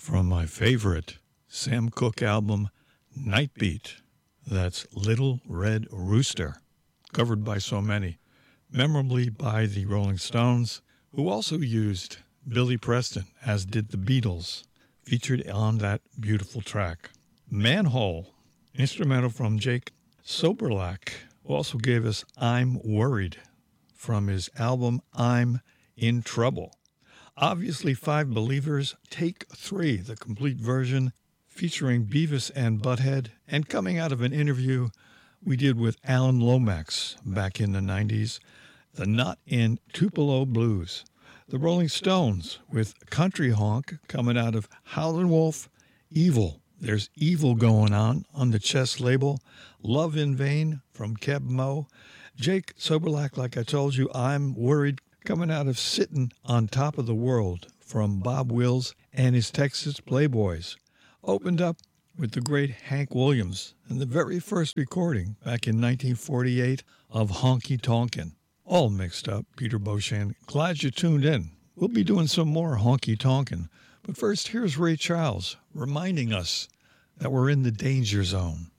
from my favorite Sam Cooke album, Night Beat. That's Little Red Rooster, covered by so many, memorably by the Rolling Stones, who also used Billy Preston, as did the Beatles, featured on that beautiful track. Manhole, instrumental from Jake Soberlak, who also gave us I'm Worried from his album I'm in Trouble. Obviously, Five Believers, Take 3, the complete version, featuring Beavis and Butthead, and coming out of an interview we did with Alan Lomax back in the 90s, the Not in Tupelo Blues. The Rolling Stones with Country Honk coming out of Howlin' Wolf, Evil. There's Evil going on the Chess label. Love in Vain from Keb Mo. Jake Soberlak, like I told you, I'm Worried, coming out of Sittin' on Top of the World from Bob Wills and his Texas Playboys. Opened up with the great Hank Williams and the very first recording back in 1948 of Honky Tonkin'. All mixed up, Peter Beauchamp. Glad you tuned in. We'll be doing some more Honky Tonkin'. But first, here's Ray Charles reminding us that we're in the danger zone.